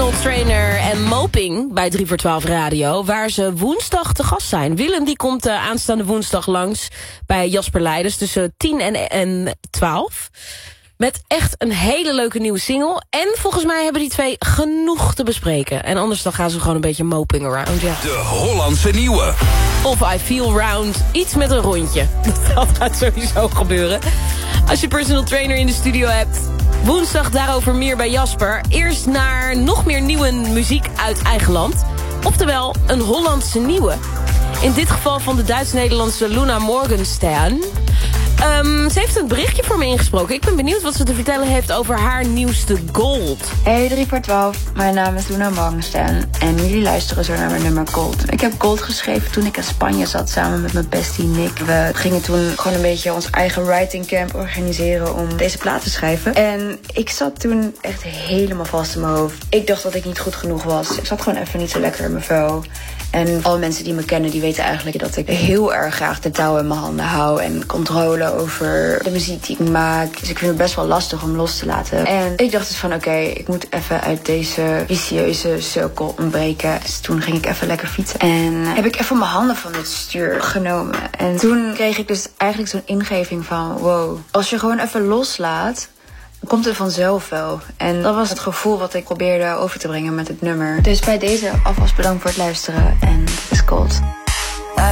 Personal Trainer en Moping bij 3 voor 12 Radio, waar ze woensdag te gast zijn. Willem die komt aanstaande woensdag langs bij Jasper Leiders tussen 10 en 12. Met echt een hele leuke nieuwe single. En volgens mij hebben die twee genoeg te bespreken. En anders dan gaan ze gewoon een beetje moping around. Ja. De Hollandse nieuwe. Of I Feel Round. Iets met een rondje. Dat gaat sowieso gebeuren. Als je personal trainer in de studio hebt. Woensdag daarover meer bij Jasper. Eerst naar nog meer nieuwe muziek uit eigen land. Oftewel een Hollandse nieuwe. In dit geval van de Duits-Nederlandse Luna Morgenstern. Ze heeft een berichtje voor me ingesproken. Ik ben benieuwd wat ze te vertellen heeft over haar nieuwste Gold. Hey 3 voor 12, mijn naam is Luna Morgenstern en jullie luisteren zo naar mijn nummer Gold. Ik heb Gold geschreven toen ik in Spanje zat samen met mijn bestie Nick. We gingen toen gewoon een beetje ons eigen writing camp organiseren om deze plaat te schrijven. En ik zat toen echt helemaal vast in mijn hoofd. Ik dacht dat ik niet goed genoeg was. Ik zat gewoon even niet zo lekker in mijn vel. En alle mensen die me kennen, die weten eigenlijk dat ik heel erg graag de touw in mijn handen hou en controle over de muziek die ik maak. Dus ik vind het best wel lastig om los te laten. En ik dacht dus van oké, ik moet even uit deze vicieuze cirkel ontbreken. Dus toen ging ik even lekker fietsen. En heb ik even mijn handen van het stuur genomen. En toen kreeg ik dus eigenlijk zo'n ingeving van wow, als je gewoon even loslaat, komt het vanzelf wel. En dat was het gevoel wat ik probeerde over te brengen met het nummer. Dus bij deze alvast bedankt voor het luisteren. En dit is Gold.